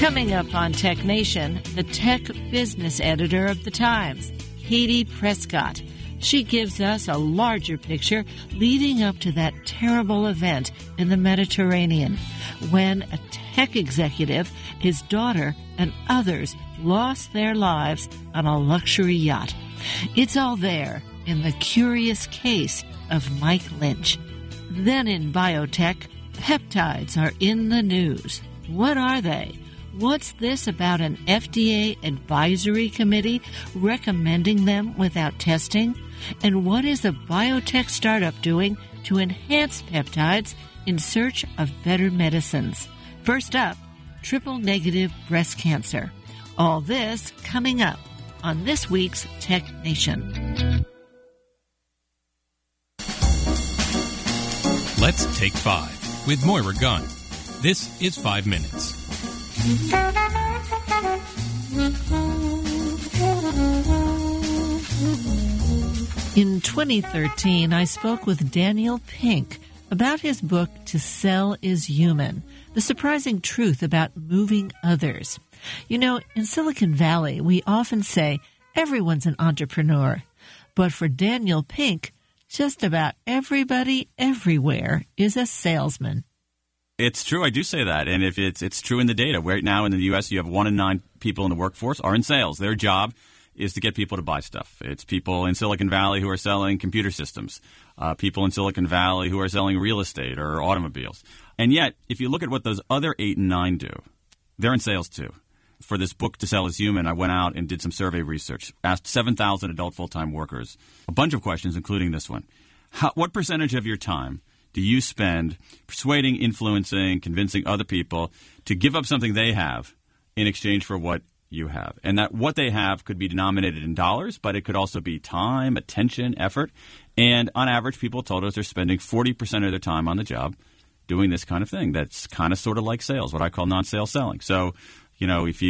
Coming up on Tech Nation, the tech business editor of The Times, Katie Prescott. She gives us a larger picture leading up to that terrible event in the Mediterranean when a tech executive, his daughter, and others lost their lives on a luxury yacht. It's all there in the curious case of Mike Lynch. Then in biotech, peptides are in the news. What are they? What's this about an FDA advisory committee recommending them without testing? And what is a biotech startup doing to enhance peptides in search of better medicines? First up, triple-negative breast cancer. All this coming up on this week's Tech Nation. Let's Take 5 with Moira Gunn. This is 5 Minutes. In 2013, I spoke with Daniel Pink about his book, To Sell is Human, the surprising truth about moving others. You know, in Silicon Valley, we often say everyone's an entrepreneur. But for Daniel Pink, just about everybody everywhere is a salesman. It's true. I do say that. And if it's true in the data. Right now in the U.S., you have 1 in 9 people in the workforce are in sales. Their job is to get people to buy stuff. It's people in Silicon Valley who are selling computer systems, people in Silicon Valley who are selling real estate or automobiles. And yet, if you look at what those other 8 and 9 do, they're in sales too. For this book, To Sell is Human, I went out and did some survey research, asked 7,000 adult full-time workers a bunch of questions, including this one. What percentage of your time do you spend persuading, influencing, convincing other people to give up something they have in exchange for what you have? And that what they have could be denominated in dollars, but it could also be time, attention, effort. And on average, people told us they're spending 40% of their time on the job doing this kind of thing. That's kind of sort of like sales, what I call non-sales selling. So, you know, if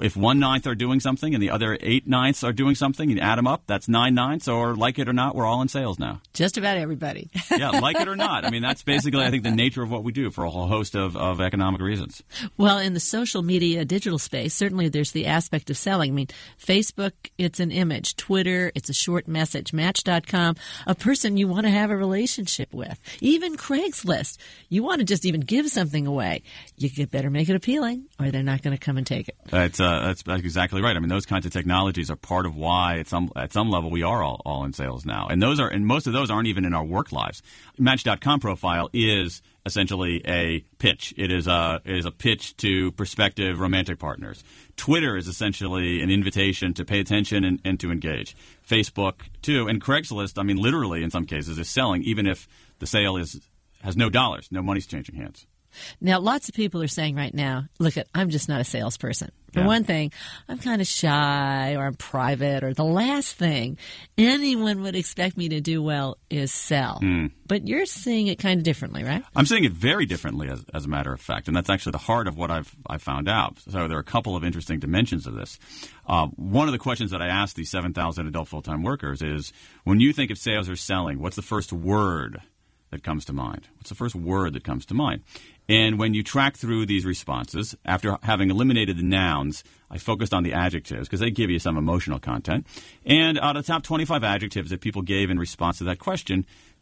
1/9 are doing something and the other 8/9 are doing something, you add them up, that's 9/9. Or like it or not, we're all in sales now. Just about everybody. Yeah, like it or not. I mean, that's basically, I think, the nature of what we do for a whole host of economic reasons. Well, in the social media digital space, certainly there's the aspect of selling. I mean, Facebook, it's an image. Twitter, it's a short message. Match.com, a person you want to have a relationship with. Even Craigslist, you want to just even give something away. You better make it appealing or they're not going to come and take it. That's exactly right. I mean, those kinds of technologies are part of why at some level we are all in sales now. And most of those aren't even in our work lives. Match.com profile is essentially a pitch. It is a pitch to prospective romantic partners. Twitter is essentially an invitation to pay attention and to engage. Facebook too, and Craigslist, I mean, literally in some cases is selling even if the sale has no dollars, no money's changing hands. Now, lots of people are saying right now, look, I'm just not a salesperson. For one thing, I'm kind of shy or I'm private, or the last thing anyone would expect me to do well is sell. But you're seeing it kind of differently, right? I'm seeing it very differently, as a matter of fact, and that's actually the heart of what I've found out. So there are a couple of interesting dimensions of this. One of the questions that I asked these 7,000 adult full-time workers is, when you think of sales or selling, what's the first word that comes to mind? What's the first word that comes to mind? And when you track through these responses, after having eliminated the nouns, I focused on the adjectives because they give you some emotional content. And out of the top 25 adjectives that people gave in response to that question,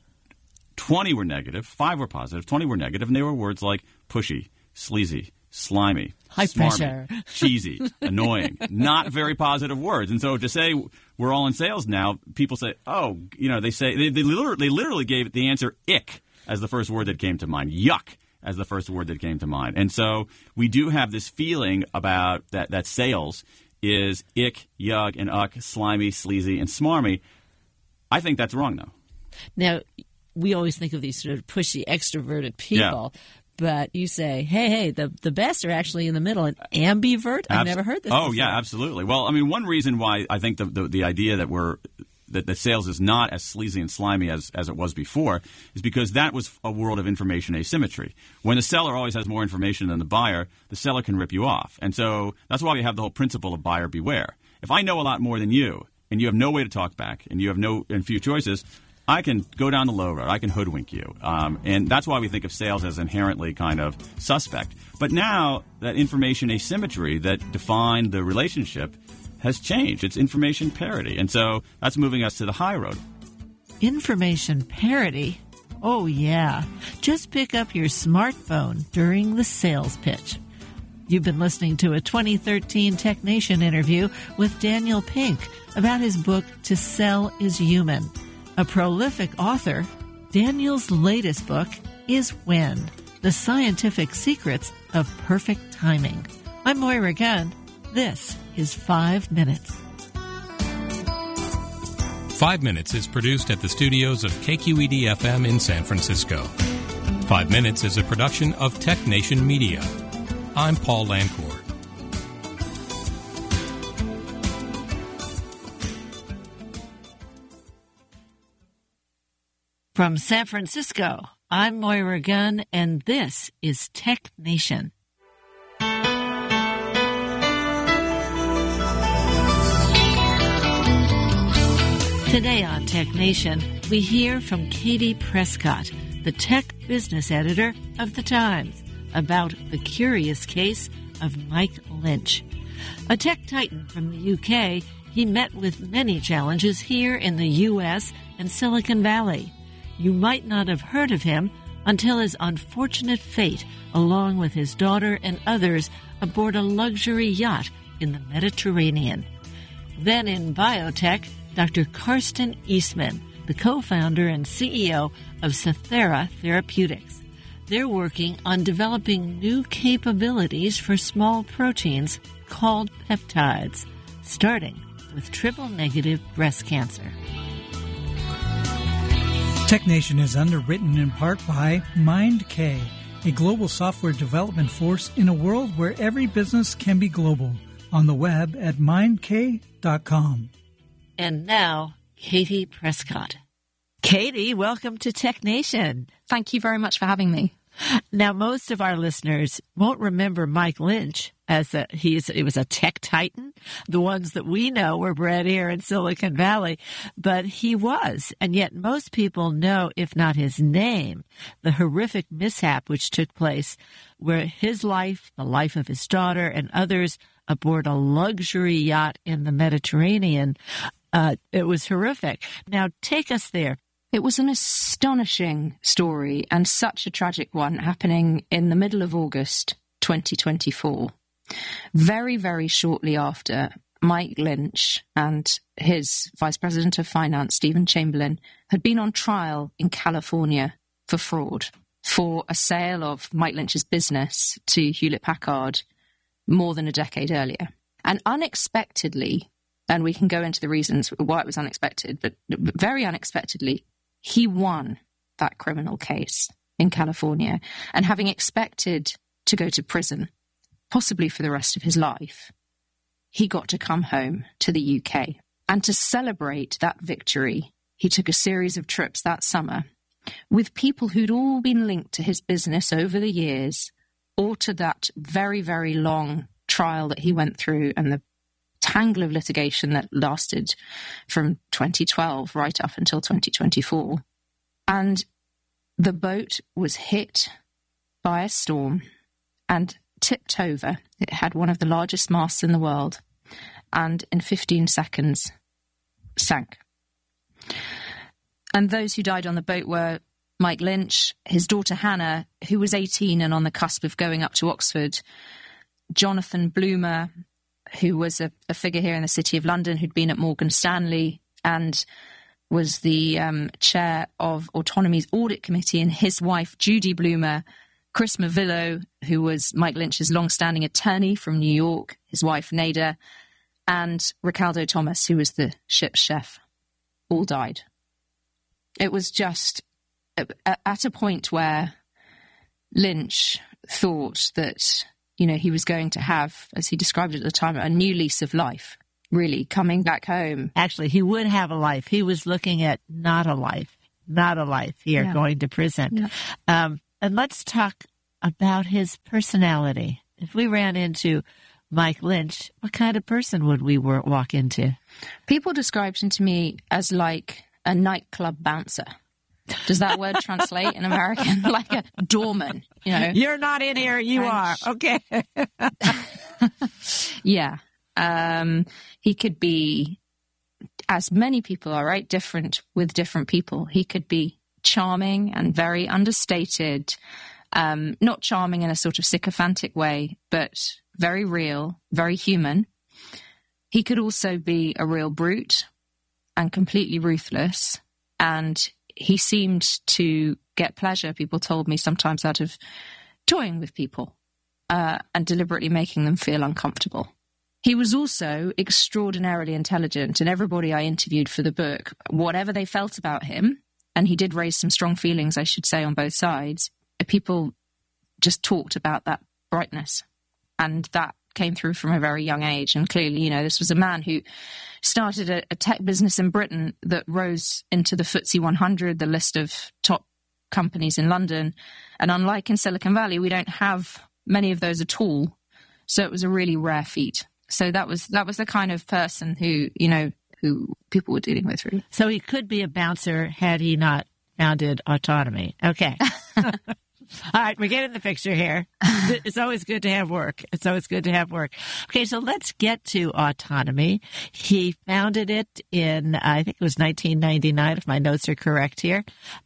20 were negative, 5 were positive, 20 were negative, and they were words like pushy, sleazy, slimy, high smarmy, pressure, cheesy, annoying. Not very positive words. And so to say we're all in sales now, people say, oh, you know, they literally gave the answer ick as the first word that came to mind, yuck as the first word that came to mind. And so we do have this feeling about that sales is ick, yuck, and uck, slimy, sleazy, and smarmy. I think that's wrong, though. Now, we always think of these sort of pushy, extroverted people. Yeah. But you say, hey, the best are actually in the middle. And ambivert? I've never heard this before. Yeah, absolutely. Well, I mean, one reason why I think the idea that sales is not as sleazy and slimy as it was before is because that was a world of information asymmetry. When the seller always has more information than the buyer, the seller can rip you off. And so that's why we have the whole principle of buyer beware. If I know a lot more than you and you have no way to talk back and you have few choices, I can go down the low road. I can hoodwink you. And that's why we think of sales as inherently kind of suspect. But now that information asymmetry that defined the relationship has changed. It's information parity. And so that's moving us to the high road. Information parity? Oh, yeah. Just pick up your smartphone during the sales pitch. You've been listening to a 2013 TechNation interview with Daniel Pink about his book, To Sell is Human. A prolific author, Daniel's latest book is When: The Scientific Secrets of Perfect Timing. I'm Moira Gunn. This is 5 Minutes. 5 Minutes is produced at the studios of KQED-FM in San Francisco. 5 Minutes is a production of TechNation Media. I'm Paul Lancourt. From San Francisco, I'm Moira Gunn, and this is TechNation. Today on TechNation, we hear from Katie Prescott, the tech business editor of The Times, about the curious case of Mike Lynch. A tech titan from the UK, he met with many challenges here in the U.S. and Silicon Valley. You might not have heard of him until his unfortunate fate, along with his daughter and others, aboard a luxury yacht in the Mediterranean. Then in biotech, Dr. Karsten Eastman, the co-founder and CEO of Cythera Therapeutics. They're working on developing new capabilities for small proteins called peptides, starting with triple-negative breast cancer. TechNation is underwritten in part by MindK, a global software development force in a world where every business can be global. On the web at mindk.com. And now, Katie Prescott. Katie, welcome to TechNation. Thank you very much for having me. Now, most of our listeners won't remember Mike Lynch as it was a tech titan. The ones that we know were bred here in Silicon Valley, but he was. And yet most people know, if not his name, the horrific mishap which took place where his life, the life of his daughter and others aboard a luxury yacht in the Mediterranean, it was horrific. Now, take us there. It was an astonishing story and such a tragic one happening in the middle of August 2024. Very, very shortly after, Mike Lynch and his Vice President of Finance, Stephen Chamberlain, had been on trial in California for fraud, for a sale of Mike Lynch's business to Hewlett-Packard more than a decade earlier. And unexpectedly, and we can go into the reasons why it was unexpected, but very unexpectedly, he won that criminal case in California. And having expected to go to prison, possibly for the rest of his life, he got to come home to the UK. And to celebrate that victory, he took a series of trips that summer with people who'd all been linked to his business over the years, or to that very, very long trial that he went through and the tangle of litigation that lasted from 2012 right up until 2024. And the boat was hit by a storm and tipped over. It had one of the largest masts in the world, and in 15 seconds sank. And those who died on the boat were Mike Lynch, his daughter Hannah, who was 18 and on the cusp of going up to Oxford, Jonathan Bloomer, who was a figure here in the City of London who'd been at Morgan Stanley and was the chair of Autonomy's audit committee, and his wife, Judy Bloomer, Chris Mavillo, who was Mike Lynch's long-standing attorney from New York, his wife, Nada, and Ricardo Thomas, who was the ship's chef, all died. It was just at a point where Lynch thought that, you know, he was going to have, as he described it at the time, a new lease of life, really, coming back home. Actually, he would have a life. He was looking at not a life here, going to prison. Yeah. And let's talk about his personality. If we ran into Mike Lynch, what kind of person would we walk into? People described him to me as like a nightclub bouncer. Does that word translate in American? Like a doorman, you know? You're not in here, you are. Okay. Yeah. He could be, as many people are, right? Different with different people. He could be charming and very understated, not charming in a sort of sycophantic way, but very real, very human. He could also be a real brute and completely ruthless. And he seemed to get pleasure, people told me sometimes, out of toying with people and deliberately making them feel uncomfortable. He was also extraordinarily intelligent, and everybody I interviewed for the book, whatever they felt about him, and he did raise some strong feelings, I should say, on both sides, people just talked about that brightness. And that came through from a very young age. And clearly, you know, this was a man who started a tech business in Britain that rose into the FTSE 100, the list of top companies in London. And unlike in Silicon Valley, we don't have many of those at all. So it was a really rare feat. So that was the kind of person who, you know, who people were dealing with, really. So he could be a bouncer had he not founded Autonomy. Okay. All right, we're getting the picture here. It's always good to have work. It's always good to have work. Okay, so let's get to Autonomy. He founded it in, I think it was 1999, if my notes are correct here.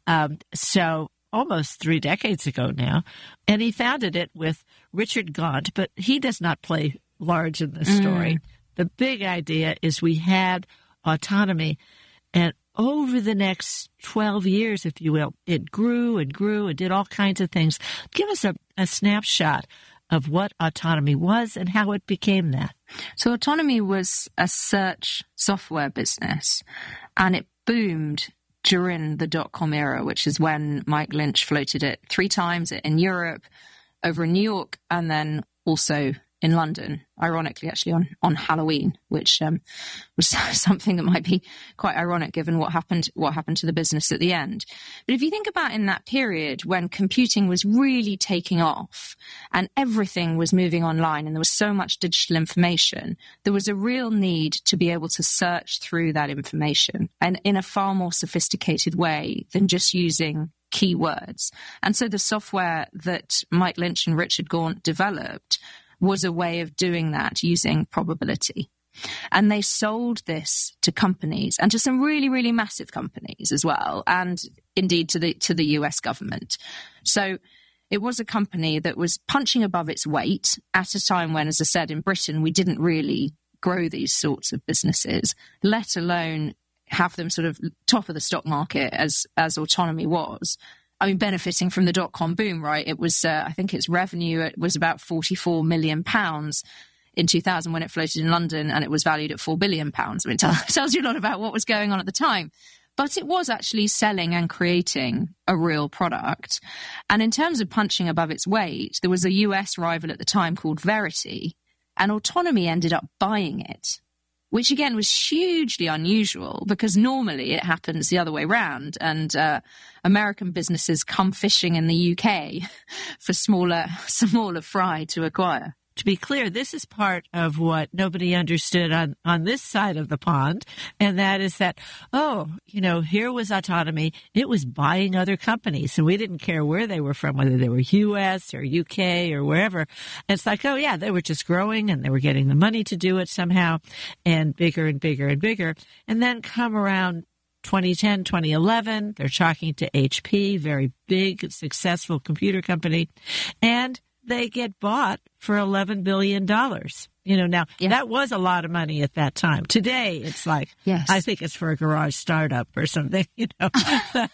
So almost 3 decades ago now. And he founded it with Richard Gaunt, but he does not play large in this story. The big idea is we had Autonomy, and over the next 12 years, if you will, it grew and grew and did all kinds of things. Give us a snapshot of what Autonomy was and how it became that. So Autonomy was a search software business, and it boomed during the dot-com era, which is when Mike Lynch floated it 3 times in Europe, over in New York, and then also in London, ironically, actually on Halloween, which was something that might be quite ironic given what happened to the business at the end. But if you think about in that period when computing was really taking off and everything was moving online and there was so much digital information, there was a real need to be able to search through that information and in a far more sophisticated way than just using keywords. And so the software that Mike Lynch and Richard Gaunt developed was a way of doing that using probability. And they sold this to companies, and to some really, really massive companies as well, and indeed to the US government. So it was a company that was punching above its weight at a time when, as I said, in Britain, we didn't really grow these sorts of businesses, let alone have them sort of top of the stock market as Autonomy was. I mean, benefiting from the dot-com boom, right? It was, I think its revenue, it was about £44 million in 2000 when it floated in London, and it was valued at £4 billion. I mean, it tells you a lot about what was going on at the time. But it was actually selling and creating a real product. And in terms of punching above its weight, there was a US rival at the time called Verity, and Autonomy ended up buying it, which again was hugely unusual because normally it happens the other way around, and American businesses come fishing in the UK for smaller fry to acquire. To be clear, this is part of what nobody understood on this side of the pond, and that is that, here was Autonomy. It was buying other companies, and we didn't care where they were from, whether they were U.S. or U.K. or wherever. And it's like, they were just growing, and they were getting the money to do it somehow, and bigger and bigger and bigger. And then come around 2010, 2011, they're talking to HP, very big, successful computer company, and they get bought for $11 billion. That was a lot of money at that time. Today, it's like, yes. I think it's for a garage startup or something, I've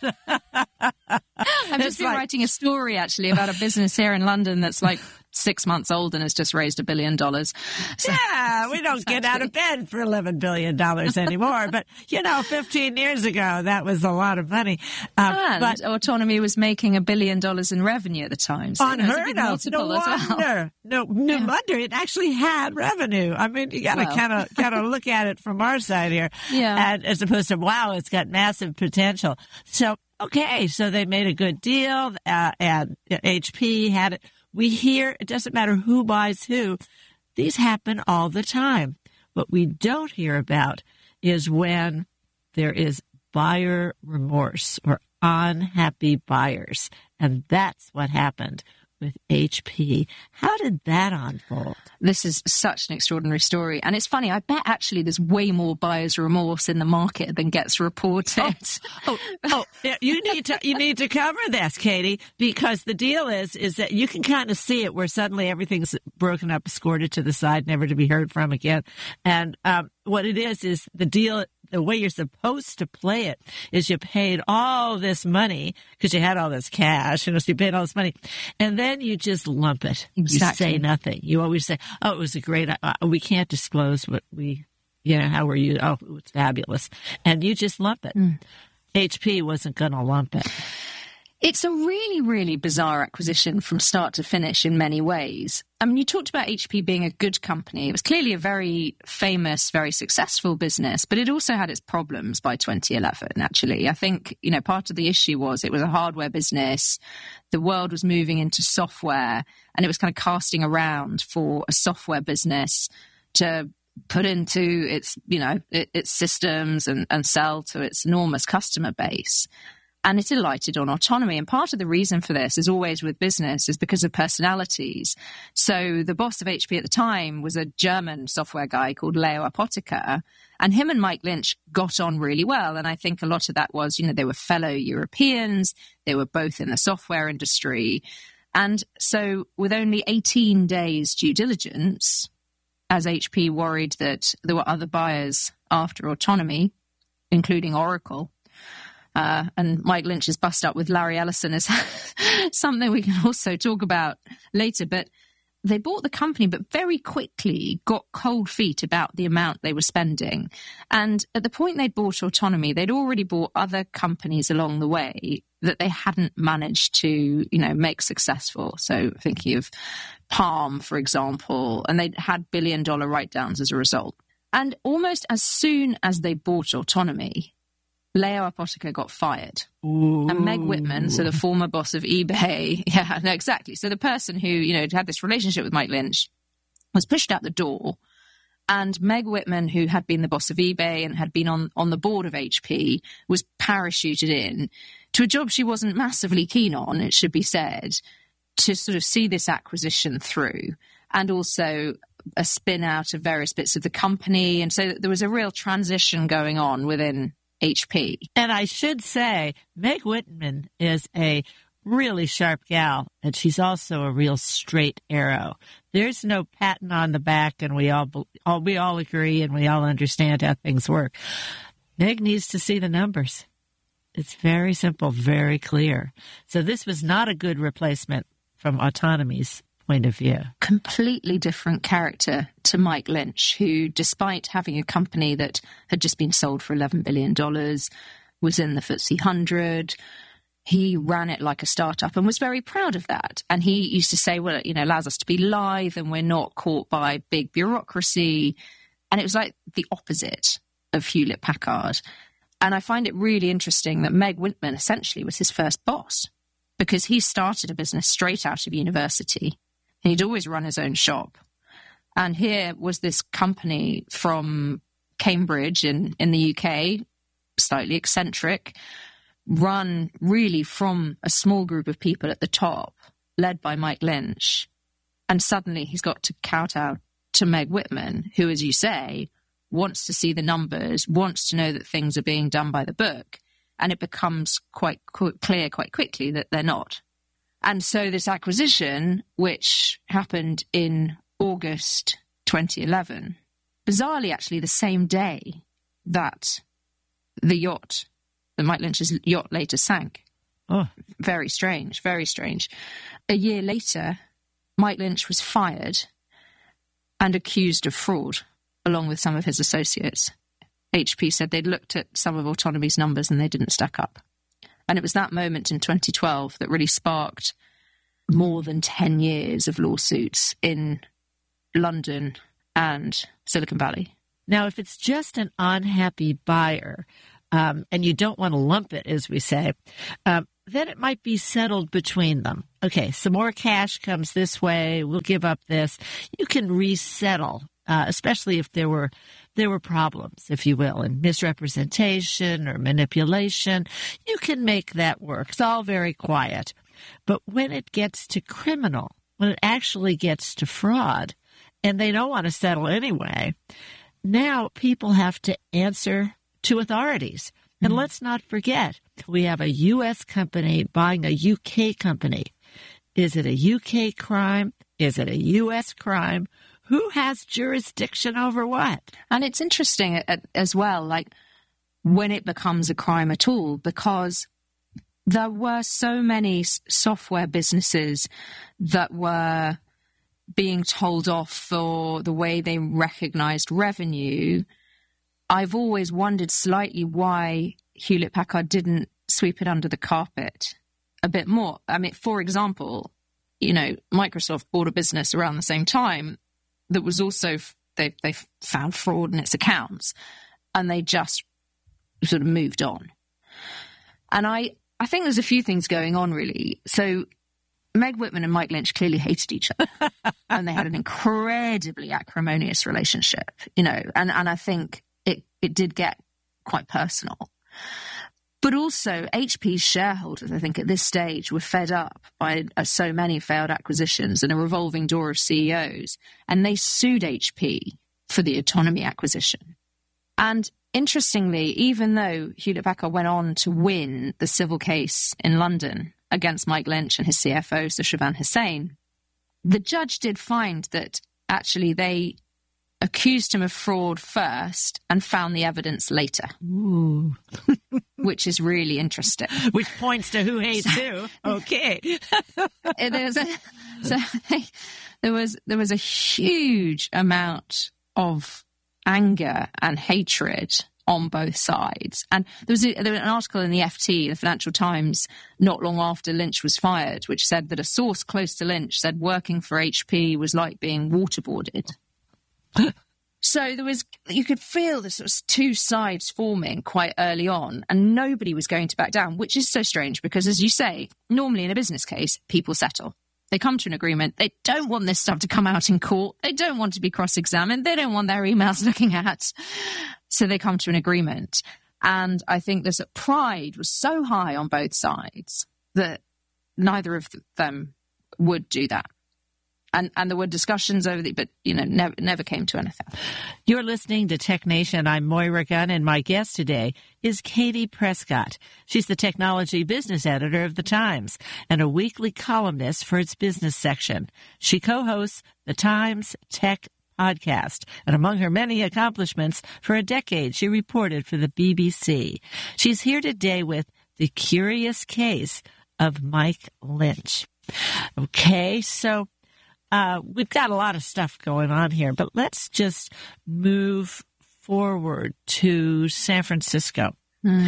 just been writing a story, actually, about a business here in London that's like 6 months old and has just raised $1 billion. So, we don't get out of bed for $11 billion anymore. But, 15 years ago, that was a lot of money. But Autonomy was making $1 billion in revenue at the time. So unheard of. No wonder. No wonder. It actually had revenue. I mean, you got to kind of look at it from our side here. Yeah. And as opposed to, wow, it's got massive potential. So, so they made a good deal, and HP had it. We hear, it doesn't matter who buys who, these happen all the time. What we don't hear about is when there is buyer remorse or unhappy buyers. And that's what happened with HP. How did that unfold? This is such an extraordinary story. And it's funny, I bet actually there's way more buyer's remorse in the market than gets reported. Yeah, you need to cover this, Katie, because the deal is that you can kind of see it where suddenly everything's broken up, escorted to the side, never to be heard from again. And what it is the deal. The way you're supposed to play it is you paid all this money because you had all this cash, so you paid all this money, and then you just lump it. Exactly. You say nothing. You always say, "Oh, it was a great. We can't disclose what we, how were you? Oh, it was fabulous," and you just lump it. HP wasn't going to lump it. It's a really, really bizarre acquisition from start to finish in many ways. I mean, you talked about HP being a good company. It was clearly a very famous, very successful business, but it also had its problems by 2011, actually. I think, part of the issue was it was a hardware business. The world was moving into software, and it was kind of casting around for a software business to put into its, its systems and sell to its enormous customer base. And it alighted on autonomy. And part of the reason for this, as always with business, is because of personalities. So the boss of HP at the time was a German software guy called Leo Apotheker. And him and Mike Lynch got on really well. And I think a lot of that was, they were fellow Europeans. They were both in the software industry. And so with only 18 days due diligence, as HP worried that there were other buyers after autonomy, including Oracle, and Mike Lynch's bust up with Larry Ellison is something we can also talk about later. But they bought the company, but very quickly got cold feet about the amount they were spending. And at the point they'd bought autonomy, they'd already bought other companies along the way that they hadn't managed to, make successful. So thinking of Palm, for example, and they'd had billion-dollar write-downs as a result. And almost as soon as they bought autonomy, Leo Apotheker got fired. Ooh. And Meg Whitman, so the former boss of eBay, exactly. So the person who, had this relationship with Mike Lynch was pushed out the door. And Meg Whitman, who had been the boss of eBay and had been on the board of HP, was parachuted in to a job she wasn't massively keen on, it should be said, to sort of see this acquisition through, and also a spin out of various bits of the company. And so there was a real transition going on within HP. And I should say, Meg Whitman is a really sharp gal, and she's also a real straight arrow. There's no patting on the back, and we all agree, and we all understand how things work. Meg needs to see the numbers. It's very simple, very clear. So this was not a good replacement from Autonomy's point of view. Completely different character to Mike Lynch, who, despite having a company that had just been sold for $11 billion, was in the FTSE 100. He ran it like a startup and was very proud of that. And he used to say, well, it allows us to be lithe and we're not caught by big bureaucracy. And it was like the opposite of Hewlett-Packard. And I find it really interesting that Meg Whitman essentially was his first boss, because he started a business straight out of university. He'd always run his own shop. And here was this company from Cambridge in the UK, slightly eccentric, run really from a small group of people at the top, led by Mike Lynch. And suddenly he's got to kowtow to Meg Whitman, who, as you say, wants to see the numbers, wants to know that things are being done by the book. And it becomes quite clear quite quickly that they're not. And so this acquisition, which happened in August 2011, bizarrely actually the same day that the yacht, that Mike Lynch's yacht later sank. Oh. Very strange, very strange. A year later, Mike Lynch was fired and accused of fraud, along with some of his associates. HP said they'd looked at some of Autonomy's numbers and they didn't stack up. And it was that moment in 2012 that really sparked more than 10 years of lawsuits in London and Silicon Valley. Now, if it's just an unhappy buyer, and you don't want to lump it, as we say, then it might be settled between them. Okay, some more cash comes this way. We'll give up this. You can resettle especially if there were problems, if you will, and misrepresentation or manipulation. You can make that work. It's all very quiet. But when it gets to criminal, when it actually gets to fraud, and they don't want to settle anyway, now people have to answer to authorities. And let's not forget, we have a U.S. company buying a U.K. company. Is it a U.K. crime? Is it a U.S. crime? Who has jurisdiction over what? And it's interesting as well, like when it becomes a crime at all, because there were so many software businesses that were being told off for the way they recognized revenue. I've always wondered slightly why Hewlett-Packard didn't sweep it under the carpet a bit more. I mean, for example, Microsoft bought a business around the same time that was also, they found fraud in its accounts, and they just sort of moved on. And I think there's a few things going on, really. So Meg Whitman and Mike Lynch clearly hated each other, and they had an incredibly acrimonious relationship, and I think it did get quite personal. But also, HP's shareholders, I think, at this stage were fed up by so many failed acquisitions and a revolving door of CEOs, and they sued HP for the Autonomy acquisition. And interestingly, even though Hewlett-Packard went on to win the civil case in London against Mike Lynch and his CFO, Sushavan Hussain, the judge did find that actually they accused him of fraud first and found the evidence later. Ooh. Which is really interesting. Which points to who hates who. Okay. There was a huge amount of anger and hatred on both sides. And there was an article in the FT, the Financial Times, not long after Lynch was fired, which said that a source close to Lynch said working for HP was like being waterboarded. So you could feel the sort of two sides forming quite early on, and nobody was going to back down, which is so strange because, as you say, normally in a business case, people settle. They come to an agreement. They don't want this stuff to come out in court. They don't want to be cross-examined. They don't want their emails looking at. So they come to an agreement. And I think this pride was so high on both sides that neither of them would do that. And there were discussions over but never came to anything. You're listening to Tech Nation. I'm Moira Gunn, and my guest today is Katie Prescott. She's the technology business editor of The Times and a weekly columnist for its business section. She co-hosts The Times Tech Podcast, and among her many accomplishments, for a decade she reported for the BBC. She's here today with The Curious Case of Mike Lynch. Okay, so we've got a lot of stuff going on here, but let's just move forward to San Francisco.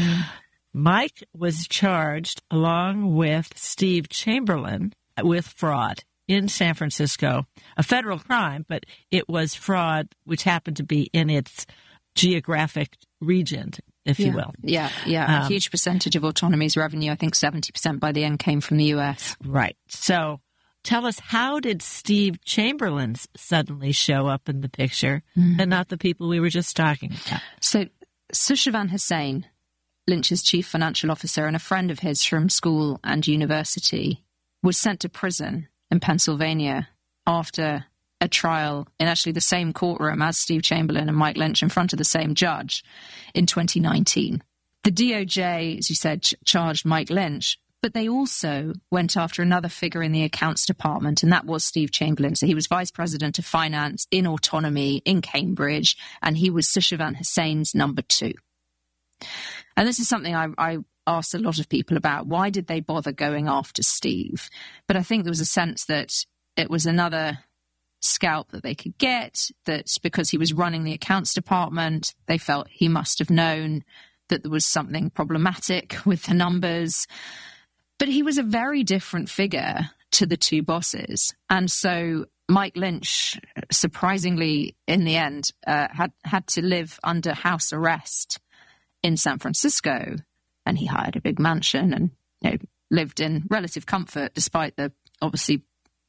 Mike was charged, along with Steve Chamberlain, with fraud in San Francisco, a federal crime, but it was fraud which happened to be in its geographic region, if you will. Yeah. A huge percentage of Autonomy's revenue, I think 70% by the end, came from the U.S. Right. So tell us, how did Steve Chamberlain suddenly show up in the picture and not the people we were just talking about? So Sushavan Hussain, Lynch's chief financial officer and a friend of his from school and university, was sent to prison in Pennsylvania after a trial in actually the same courtroom as Steve Chamberlain and Mike Lynch in front of the same judge in 2019. The DOJ, as you said, charged Mike Lynch, but they also went after another figure in the accounts department, and that was Steve Chamberlain. So he was vice president of finance in Autonomy in Cambridge, and he was Sushavan Hussain's number 2. And this is something I asked a lot of people about. Why did they bother going after Steve? But I think there was a sense that it was another scalp that they could get, that because he was running the accounts department, they felt he must have known that there was something problematic with the numbers. But he was a very different figure to the two bosses. And so Mike Lynch, surprisingly, in the end, had to live under house arrest in San Francisco. And he hired a big mansion and lived in relative comfort, despite the obviously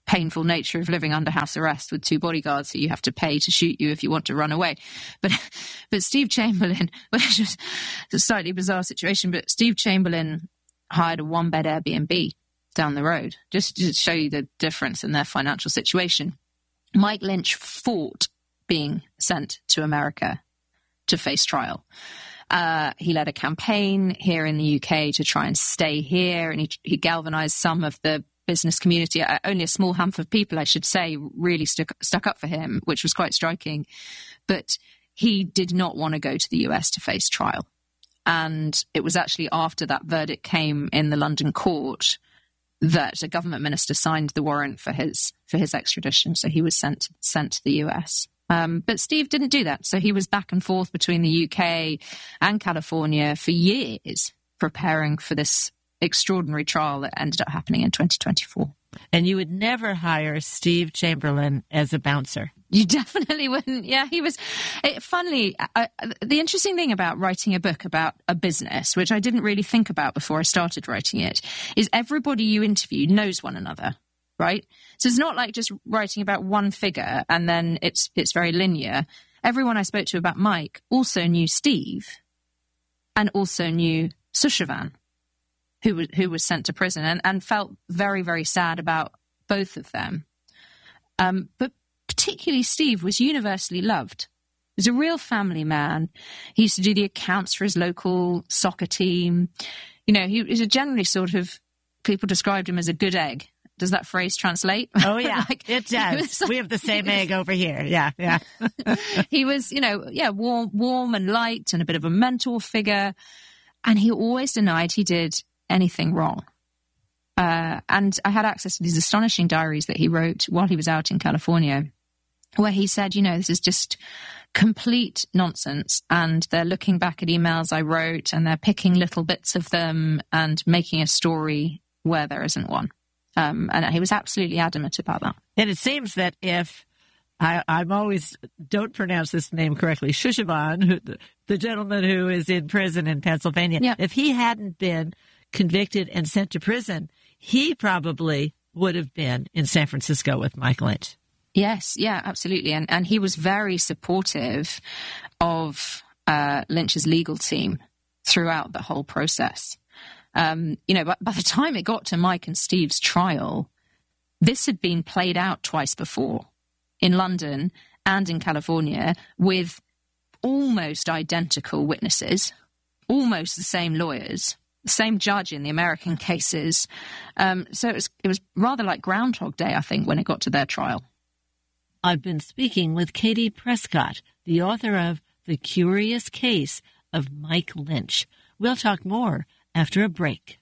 painful nature of living under house arrest with 2 bodyguards who you have to pay to shoot you if you want to run away. But Steve Chamberlain, which was a slightly bizarre situation, but Steve Chamberlain hired a 1-bed Airbnb down the road, just to show you the difference in their financial situation. Mike Lynch fought being sent to America to face trial. He led a campaign here in the UK to try and stay here, and he galvanized some of the business community. Only a small handful of people, I should say, really stuck up for him, which was quite striking. But he did not want to go to the US to face trial. And it was actually after that verdict came in the London court that a government minister signed the warrant for his extradition. So he was sent to the US. But Steve didn't do that. So he was back and forth between the UK and California for years, preparing for this extraordinary trial that ended up happening in 2024. And you would never hire Steve Chamberlain as a bouncer. You definitely wouldn't. Yeah, he was. Funnily, the interesting thing about writing a book about a business, which I didn't really think about before I started writing it, is everybody you interview knows one another, right? So it's not like just writing about one figure and then it's very linear. Everyone I spoke to about Mike also knew Steve and also knew Sushavan, who was sent to prison, and felt very, very sad about both of them. But particularly Steve was universally loved. He was a real family man. He used to do the accounts for his local soccer team. You know, he was a generally sort of, people described him as a good egg. Does that phrase translate? Oh, yeah, it does. We have the same egg over here. Yeah. He was, warm and light and a bit of a mentor figure. And he always denied he did anything wrong. And I had access to these astonishing diaries that he wrote while he was out in California, where he said, this is just complete nonsense. And they're looking back at emails I wrote and they're picking little bits of them and making a story where there isn't one. And he was absolutely adamant about that. And it seems that if I'm always don't pronounce this name correctly, Sushavan, the gentleman who is in prison in Pennsylvania, yeah. If he hadn't been convicted and sent to prison, he probably would have been in San Francisco with Mike Lynch. Yes, yeah, absolutely. And he was very supportive of Lynch's legal team throughout the whole process. But by the time it got to Mike and Steve's trial, this had been played out twice before in London and in California with almost identical witnesses, almost the same lawyers, the same judge in the American cases. So it was rather like Groundhog Day, I think, when it got to their trial. I've been speaking with Katie Prescott, the author of The Curious Case of Mike Lynch. We'll talk more after a break.